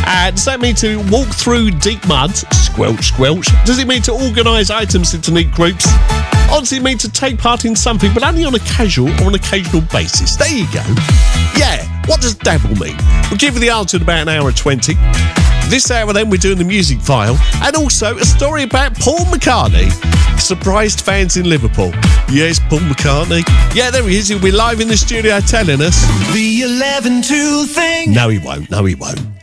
Does that mean to walk through deep mud? Squelch, squelch. Does it mean to organise items into neat groups? Or does it mean to take part in something, but only on a casual or an occasional basis? There you go. Yeah, what does dabble mean? We'll give you the answer in about an hour and 20. This hour then we're doing the music file and also a story about Paul McCartney. Surprised fans in Liverpool. Yes, Paul McCartney. Yeah, there he is. He'll be live in the studio telling us. The 11-2 thing. No, he won't. No, he won't.